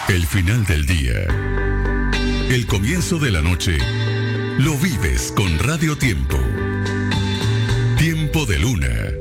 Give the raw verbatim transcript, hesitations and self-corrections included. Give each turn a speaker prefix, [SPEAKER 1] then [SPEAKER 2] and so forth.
[SPEAKER 1] El final del día, el comienzo de la noche, lo vives con Radio Tiempo. Tiempo de Luna.